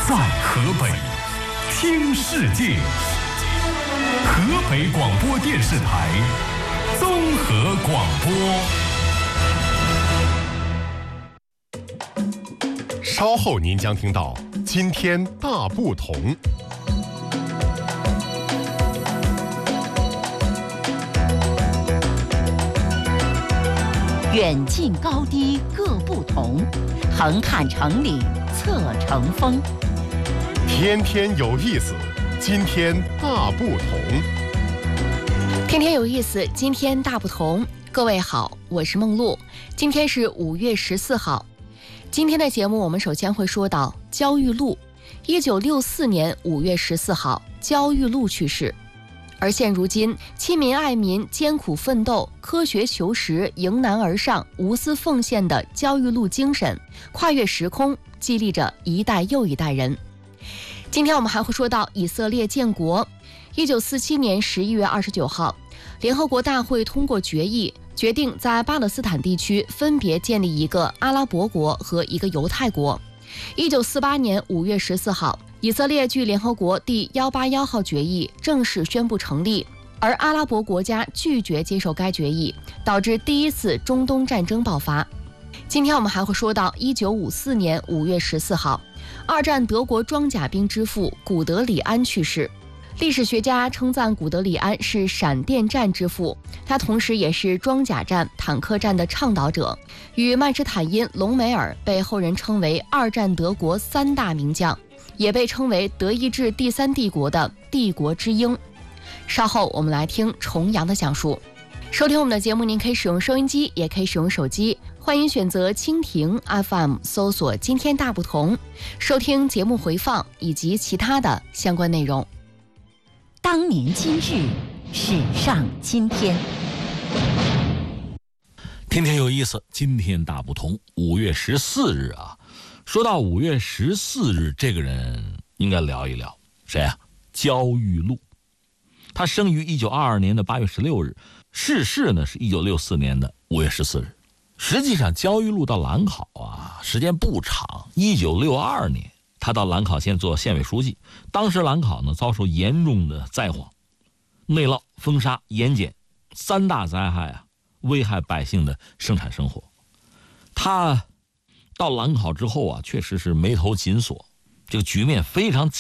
在河北听世界，河北广播电视台综合广播。 稍后您将听到今天大不同。 远近高低各不同，横看成岭侧成峰。 天天有意思，今天大不同。 天天有意思，今天大不同。各位好，我是梦露。今天是5月14号。今天的节目，我们首先会说到焦裕禄。1964年5月14号，焦裕禄去世。而现如今，亲民爱民、艰苦奋斗、科学求实、迎难而上、无私奉献的焦裕禄精神，跨越时空，激励着一代又一代人。今天我们还会说到以色列建国。1947年11月29号，联合国大会通过决议，决定在巴勒斯坦地区分别建立一个阿拉伯国和一个犹太国。1948年5月14号，以色列据联合国第181号决议正式宣布成立，而阿拉伯国家拒绝接受该决议，导致第一次中东战争爆发。今天我们还会说到1954年5月14号，二战德国装甲兵之父古德里安去世。历史学家称赞古德里安是闪电战之父，他同时也是装甲战、坦克战的倡导者，与曼施坦因、隆美尔被后人称为二战德国三大名将，也被称为德意志第三帝国的帝国之鹰。稍后我们来听重阳的讲述。收听我们的节目，您可以使用收音机，也可以使用手机，欢迎选择蜻蜓 FM 搜索今天大不同，收听节目回放以及其他的相关内容。 当年今日，史上今天。 天天有意思，今天大不同。5月14日啊，说到5月14日，这个人应该聊一聊，谁啊？焦裕禄。他生于1922年的8月16日，逝世呢是1964年的5月14日。实际上，焦裕禄到兰考啊，时间不长。1962年，他到兰考县做县委书记。当时兰考呢遭受严重的灾荒、内涝、风沙、盐碱三大灾害啊，危害百姓的生产生活。他到兰考之后啊，确实是眉头紧锁，这个局面非常